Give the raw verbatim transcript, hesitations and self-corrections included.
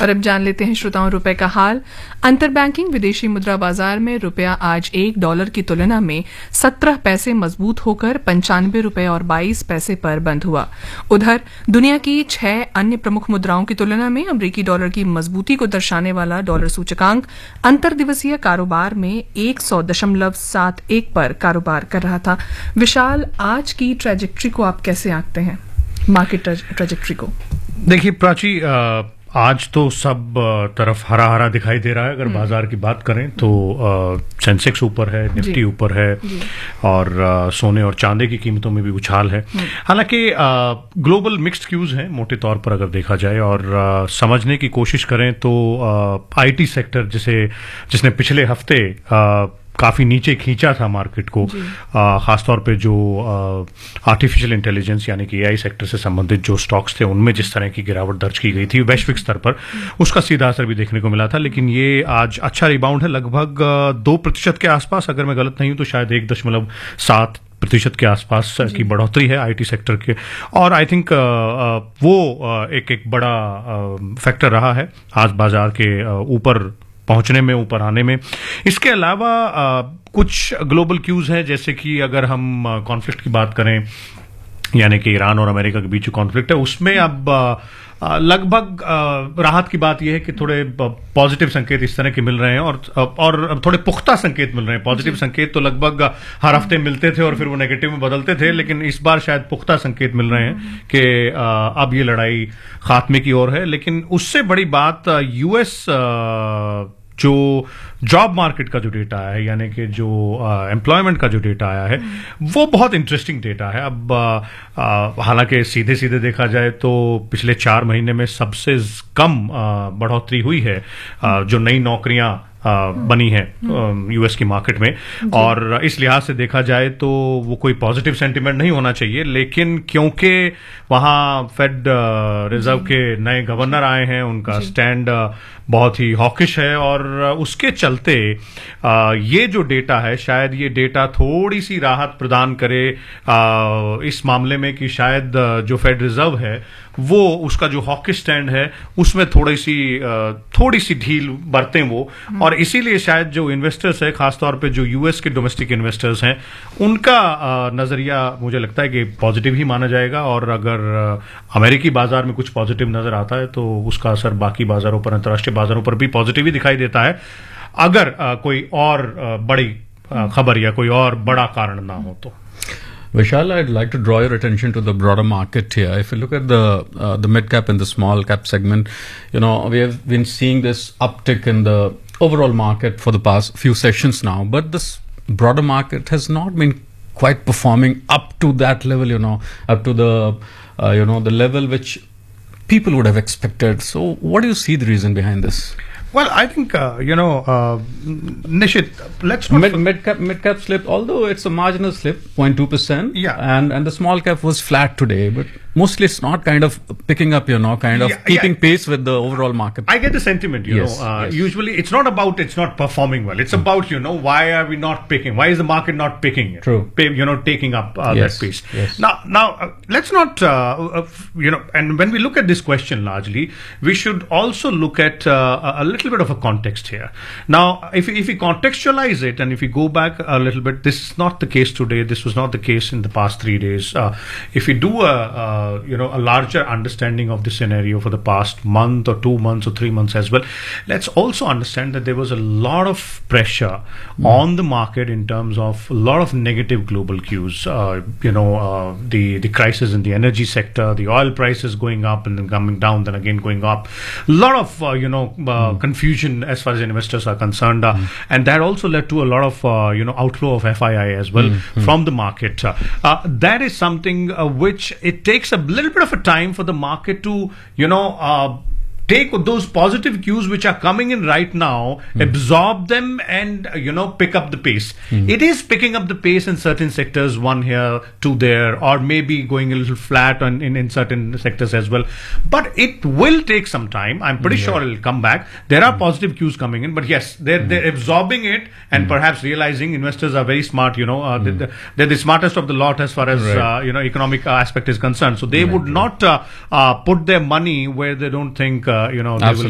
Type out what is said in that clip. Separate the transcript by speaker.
Speaker 1: और अब जान लेते हैं श्रोताओं रुपए का हाल। अंतर बैंकिंग विदेशी मुद्रा बाजार में रुपया आज एक डॉलर की तुलना में सत्रह पैसे मजबूत होकर पंचानवे रुपए और बाईस पैसे पर बंद हुआ। उधर दुनिया की छह अन्य प्रमुख मुद्राओं की तुलना में अमरीकी डॉलर की मजबूती को दर्शाने वाला डॉलर सूचकांक अंतर दिवसीय कारोबार में एक सौ दशमलव सात एक पर कारोबार कर रहा था। विशाल, आज की ट्रेजेक्ट्री को आप कैसे आंकते हैं, मार्केट ट्रेजेक्ट्री को?
Speaker 2: देखिए प्राची, आज तो सब तरफ हरा हरा दिखाई दे रहा है। अगर बाजार की बात करें तो सेंसेक्स ऊपर है, निफ्टी ऊपर है और आ, सोने और चांदी की कीमतों में भी उछाल है। हालांकि ग्लोबल मिक्स्ड क्यूज हैं मोटे तौर पर अगर देखा जाए, और आ, समझने की कोशिश करें तो आईटी सेक्टर जिसे जिसने पिछले हफ्ते आ, काफी नीचे खींचा था मार्केट को, खासतौर पे जो आर्टिफिशियल इंटेलिजेंस यानी कि एआई सेक्टर से संबंधित जो स्टॉक्स थे उनमें जिस तरह की गिरावट दर्ज की गई थी वैश्विक स्तर पर, उसका सीधा असर भी देखने को मिला था। लेकिन ये आज अच्छा रिबाउंड है, लगभग दो प्रतिशत के आसपास, अगर मैं गलत नहीं हूं तो शायद एक दशमलव सात प्रतिशत के आसपास की बढ़ोतरी है आईटी सेक्टर के। और आई थिंक वो एक एक बड़ा फैक्टर रहा है आज बाजार के ऊपर पहुंचने में, ऊपर आने में। इसके अलावा आ, कुछ ग्लोबल क्यूज हैं, जैसे कि अगर हम कॉन्फ्लिक्ट की बात करें, यानी कि ईरान और अमेरिका के बीच जो कॉन्फ्लिक्ट है उसमें अब आ, लगभग आ, राहत की बात यह है कि थोड़े पॉजिटिव संकेत इस तरह के मिल रहे हैं और और थोड़े पुख्ता संकेत मिल रहे हैं। पॉजिटिव संकेत तो लगभग हर हफ्ते मिलते थे और फिर वो नेगेटिव में बदलते थे, लेकिन इस बार शायद पुख्ता संकेत मिल रहे हैं कि अब ये लड़ाई खात्मे की ओर है। लेकिन उससे बड़ी बात यूएस जो जॉब मार्केट का जो डेटा है, यानी कि जो एम्प्लॉयमेंट का जो डेटा आया है, वो बहुत इंटरेस्टिंग डेटा है। अब हालांकि सीधे सीधे देखा जाए तो पिछले चार महीने में सबसे कम बढ़ोतरी हुई है जो नई नौकरियां बनी है यूएस की मार्केट में, और इस लिहाज से देखा जाए तो वो कोई पॉजिटिव सेंटिमेंट नहीं होना चाहिए। लेकिन क्योंकि वहां फेड रिजर्व के नए गवर्नर आए हैं, उनका स्टैंड बहुत ही हॉकिश है और उसके चलते ये जो डेटा है, शायद ये डेटा थोड़ी सी राहत प्रदान करे इस मामले में कि शायद जो फेड रिजर्व है वो उसका जो हॉकिश स्टैंड है उसमें थोड़ी सी थोड़ी सी ढील बरतें वो। और इसीलिए शायद जो इन्वेस्टर्स है, खासतौर पे जो यूएस के डोमेस्टिक इन्वेस्टर्स हैं, उनका नजरिया मुझे लगता है कि पॉजिटिव ही माना जाएगा। और अगर अमेरिकी बाजार में कुछ पॉजिटिव नजर आता है तो उसका असर बाकी बाजारों पर, अंतर्राष्ट्रीय बाजारों पर भी पॉजिटिव ही दिखाई देता है, अगर कोई और बड़ी खबर या कोई और बड़ा कारण ना हो तो।
Speaker 3: Vishal, I'd like to draw your attention to the broader market here. If you look at the uh, the mid cap and the small cap segment, you know, we have been seeing this uptick in the overall market for the past few sessions now, but this broader market has not been quite performing up to that level, you know, up to the uh, you know the level which people would have expected. So what do you see the reason behind this?
Speaker 2: Well, I think, uh, you know, uh, Nishit, let's not...
Speaker 3: Mid, mid cap, mid cap slipped, although it's a marginal slip, zero point two percent.
Speaker 2: Yeah.
Speaker 3: And, and the small cap was flat today, but mostly it's not kind of picking up, you know, kind of
Speaker 2: yeah,
Speaker 3: keeping
Speaker 2: yeah.
Speaker 3: pace with the overall market.
Speaker 2: I get the sentiment, you
Speaker 3: yes,
Speaker 2: know. Uh,
Speaker 3: yes.
Speaker 2: Usually it's not about it's not performing well. It's mm. about, you know, why are we not picking? Why is the market not picking it?
Speaker 3: True.
Speaker 2: Pay, you know, taking up uh,
Speaker 3: yes,
Speaker 2: that pace.
Speaker 3: Yes.
Speaker 2: Now, now uh, let's not, uh, uh, you know, and when we look at this question largely, we should also look at uh, a little bit of a context here. Now, if, if we contextualize it and if we go back a little bit, this is not the case today. This was not the case in the past three days. Uh, if we do a, uh, you know, a larger understanding of the scenario for the past month or two months or three months as well, let's also understand that there was a lot of pressure mm. on the market in terms of a lot of negative global cues. Uh, you know, uh, the, the crisis in the energy sector, the oil prices going up and then coming down, then again going up. A lot of, uh, you know, uh, mm. confusion as far as investors are concerned. Uh, mm. And that also led to a lot of, uh, you know, outflow of F I I as well mm. from the market. Uh, uh, that is something uh, which it takes a little bit of a time for the market to, you know, uh, take those positive cues which are coming in right now, mm. absorb them and, uh, you know, pick up the pace. Mm. It is picking up the pace in certain sectors, one here, two there, or maybe going a little flat on, in, in certain sectors as well. But it will take some time. I'm pretty yeah. sure it'll come back. There are mm. positive cues coming in, but yes, they're, mm. they're absorbing it and mm. perhaps realizing investors are very smart, you know, uh, mm. they're, they're the smartest of the lot as far as, right. uh, you know, economic uh, aspect is concerned. So they right. would not uh, uh, put their money where they don't think, uh, you know, they will